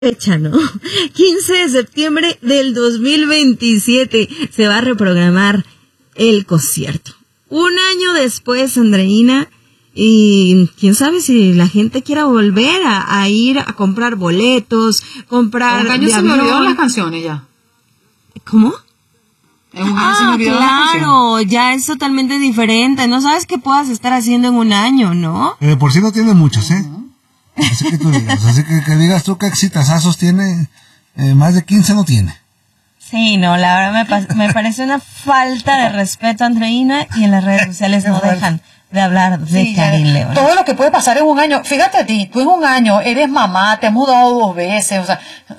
fecha, ¿no? 15 de septiembre del 2027 se va a reprogramar el concierto. Un año después, Andreina, y quién sabe si la gente quiera volver a ir a comprar boletos, comprar... Un año se me olvidó las canciones ya. ¿Cómo? En un año se me olvidó las canciones. Claro, ya es totalmente diferente. No sabes qué puedas estar haciendo en un año, ¿no? Por si no tiene muchos, ¿eh? Así que tú digas, que digas tú qué exitazazos tiene, más de 15 no tiene. Sí, no, la verdad me parece una falta de respeto, Andreina, y en las redes sociales no dejan de hablar de Karin León. Todo lo que puede pasar en un año, fíjate a ti, tú en un año eres mamá, te has mudado 2 veces, o sea,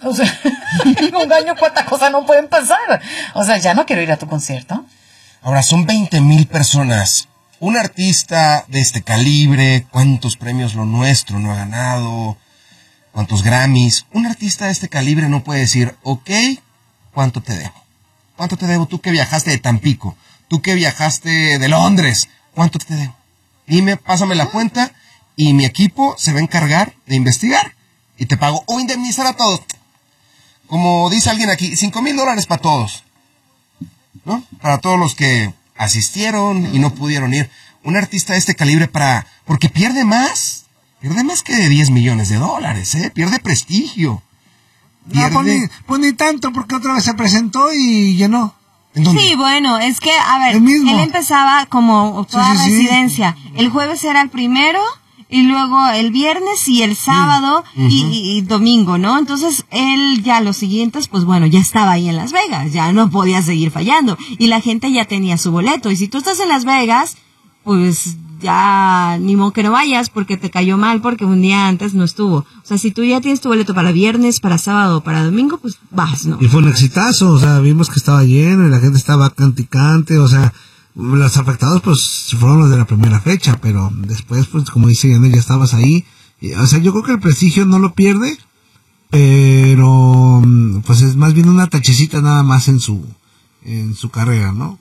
en un año cuántas cosas no pueden pasar. O sea, ya no quiero ir a tu concierto. Ahora, son 20,000 personas. Un artista de este calibre, ¿cuántos premios Lo Nuestro no ha ganado? ¿Cuántos Grammys? Un artista de este calibre no puede decir, ok, ¿cuánto te debo? ¿Cuánto te debo? Tú que viajaste de Tampico, tú que viajaste de Londres, ¿cuánto te debo? Dime, pásame la cuenta y mi equipo se va a encargar de investigar y te pago o indemnizar a todos. Como dice alguien aquí, $5,000 para todos, ¿no? Para todos los que asistieron y no pudieron ir. Un artista de este calibre porque pierde más que de $10 millones, pierde prestigio. Pierde... No, pues ni tanto, porque otra vez se presentó y llenó. Sí, bueno, es que, a ver, él empezaba como toda residencia. Sí. El jueves era el primero, y luego el viernes y el sábado y domingo, ¿no? Entonces, él ya los siguientes, pues bueno, ya estaba ahí en Las Vegas, ya no podía seguir fallando. Y la gente ya tenía su boleto. Y si tú estás en Las Vegas, pues ya ni modo que no vayas porque te cayó mal porque un día antes no estuvo. O sea, si tú ya tienes tu boleto para viernes, para sábado, para domingo, pues vas, ¿no? Y fue un exitazo, o sea, vimos que estaba lleno y la gente estaba canticante, o sea, los afectados pues fueron los de la primera fecha, pero después, pues como dice Yanel, ya estabas ahí. O sea, yo creo que el prestigio no lo pierde, pero pues es más bien una tachecita nada más en su carrera, ¿no?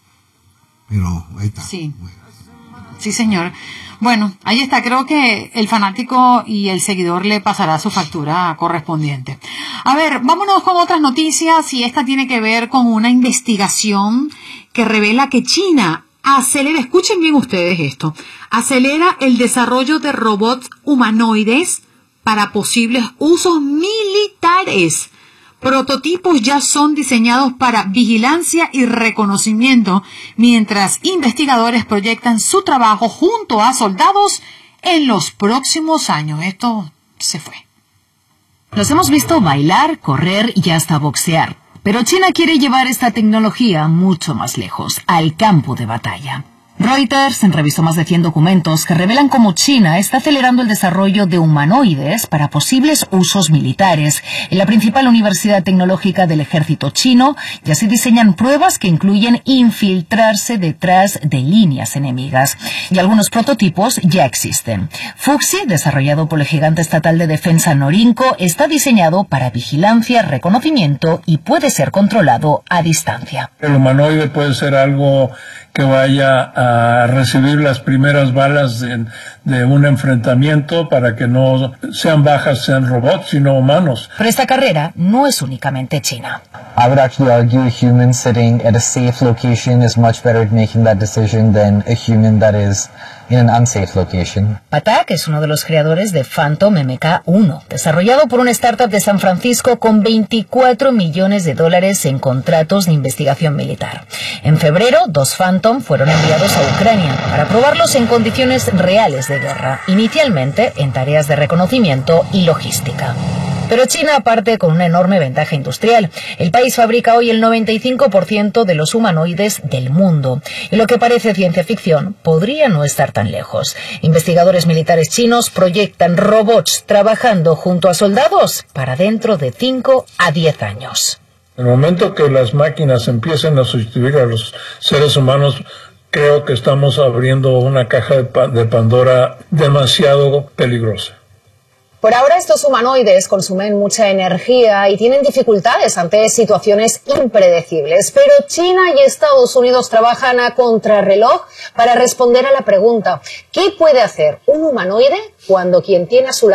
Pero ahí está. Sí. Sí, señor. Bueno, ahí está. Creo que el fanático y el seguidor le pasará su factura correspondiente. A ver, vámonos con otras noticias, y esta tiene que ver con una investigación que revela que China acelera, escuchen bien ustedes esto, acelera el desarrollo de robots humanoides para posibles usos militares. Prototipos ya son diseñados para vigilancia y reconocimiento, mientras investigadores proyectan su trabajo junto a soldados en los próximos años. Esto se fue. Los hemos visto bailar, correr y hasta boxear, pero China quiere llevar esta tecnología mucho más lejos, al campo de batalla. Reuters revisó más de 100 documentos que revelan cómo China está acelerando el desarrollo de humanoides para posibles usos militares en la principal universidad tecnológica del ejército chino, y así diseñan pruebas que incluyen infiltrarse detrás de líneas enemigas. Y algunos prototipos ya existen. Fuxi, desarrollado por el gigante estatal de defensa Norinco, está diseñado para vigilancia, reconocimiento y puede ser controlado a distancia. El humanoide puede ser algo que vaya a recibir las primeras balas de un enfrentamiento para que no sean bajas, sean robots, sino humanos. Pero esta carrera no es únicamente China. I would actually argue a human sitting at a safe location is much better at making that decision than a human that is in an unsafe location. Patak es uno de los creadores de Phantom MK1, desarrollado por una startup de San Francisco con $24 millones en contratos de investigación militar. En febrero, 2 Phantom fueron enviados a Ucrania para probarlos en condiciones reales de guerra, inicialmente en tareas de reconocimiento y logística. Pero China parte con una enorme ventaja industrial. El país fabrica hoy el 95% de los humanoides del mundo. Y lo que parece ciencia ficción podría no estar tan lejos. Investigadores militares chinos proyectan robots trabajando junto a soldados para dentro de 5 a 10 años. En el momento que las máquinas empiecen a sustituir a los seres humanos, creo que estamos abriendo una caja de Pandora demasiado peligrosa. Por ahora estos humanoides consumen mucha energía y tienen dificultades ante situaciones impredecibles, pero China y Estados Unidos trabajan a contrarreloj para responder a la pregunta: ¿qué puede hacer un humanoide cuando quien tiene a su lado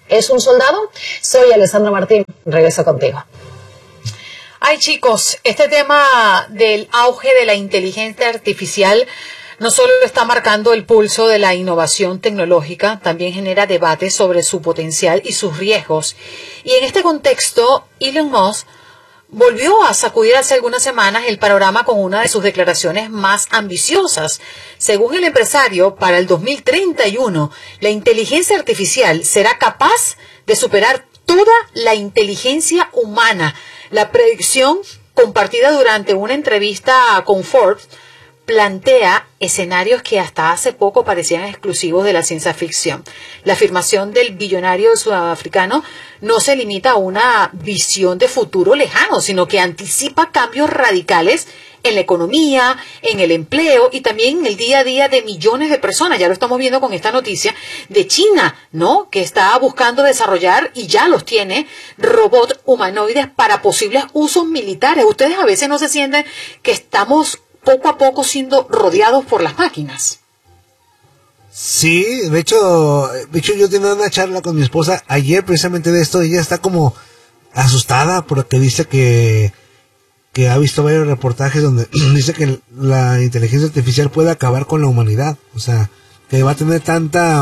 ¿Es un soldado? Soy Alessandra Martín, regreso contigo. Ay, chicos, este tema del auge de la inteligencia artificial no solo está marcando el pulso de la innovación tecnológica, también genera debates sobre su potencial y sus riesgos. Y en este contexto, Elon Musk volvió a sacudir hace algunas semanas el panorama con una de sus declaraciones más ambiciosas. Según el empresario, para el 2031, la inteligencia artificial será capaz de superar toda la inteligencia humana. La predicción, compartida durante una entrevista con Forbes, plantea escenarios que hasta hace poco parecían exclusivos de la ciencia ficción. La afirmación del billonario sudafricano no se limita a una visión de futuro lejano, sino que anticipa cambios radicales en la economía, en el empleo y también en el día a día de millones de personas. Ya lo estamos viendo con esta noticia de China, ¿no? Que está buscando desarrollar, y ya los tiene, robots humanoides para posibles usos militares. Ustedes a veces no se sienten que estamos poco a poco siendo rodeados por las máquinas. Sí, de hecho yo tenía una charla con mi esposa ayer precisamente de esto. Ella está como asustada porque dice que ha visto varios reportajes donde dice que la inteligencia artificial puede acabar con la humanidad. O sea, que va a tener tanta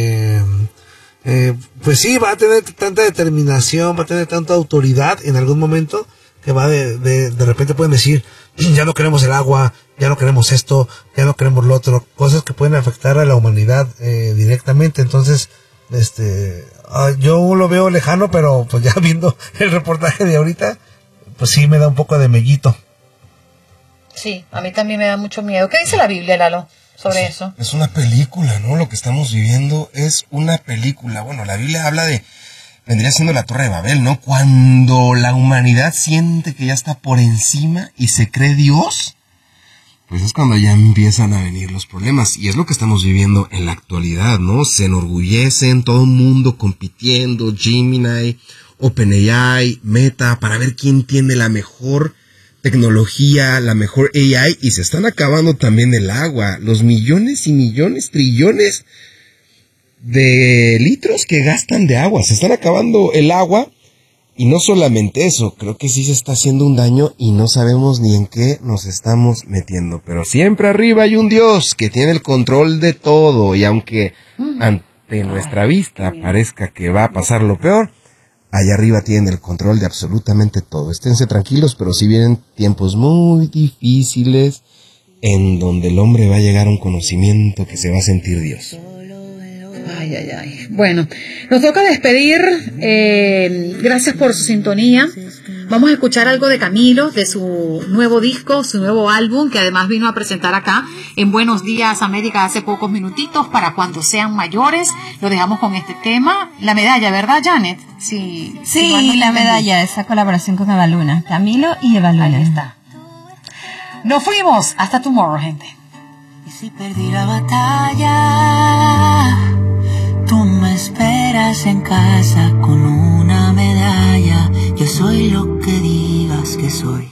pues sí, va a tener tanta determinación, va a tener tanta autoridad en algún momento, que va de repente pueden decir, ya no queremos el agua, ya no queremos esto, ya no queremos lo otro, cosas que pueden afectar a la humanidad directamente. Entonces, yo lo veo lejano, pero pues ya viendo el reportaje de ahorita, pues sí me da un poco de mellito. Sí, a mí también me da mucho miedo. ¿Qué dice la Biblia, Lalo, sobre eso? Es una película, ¿no? Lo que estamos viviendo es una película. Bueno, la Biblia habla vendría siendo la Torre de Babel, ¿no? Cuando la humanidad siente que ya está por encima y se cree Dios, pues es cuando ya empiezan a venir los problemas. Y es lo que estamos viviendo en la actualidad, ¿no? Se enorgullecen, todo el mundo compitiendo, Gemini, OpenAI, Meta, para ver quién tiene la mejor tecnología, la mejor AI, y se están acabando también el agua, los millones y millones, trillones de litros que gastan de agua, se están acabando el agua. Y no solamente eso, creo que sí se está haciendo un daño y no sabemos ni en qué nos estamos metiendo. Pero siempre arriba hay un Dios que tiene el control de todo, y aunque ante nuestra vista parezca que va a pasar lo peor, allá arriba tienen el control de absolutamente todo. Esténse tranquilos, pero sí vienen tiempos muy difíciles en donde el hombre va a llegar a un conocimiento que se va a sentir Dios. Ay, ay, ay. Bueno, nos toca despedir. Gracias por su sintonía. Vamos a escuchar algo de Camilo, de su nuevo disco, su nuevo álbum, que además vino a presentar acá en Buenos Días América hace pocos minutitos, para cuando sean mayores. Lo dejamos con este tema. La medalla, ¿verdad, Janet? Sí, la medalla, esa colaboración con Eva Luna. Camilo y Eva Luna. Ahí está. Nos fuimos. Hasta tomorrow, gente. Y si perdí la batalla, tú me esperas en casa con una medalla. Yo soy lo que digas que soy.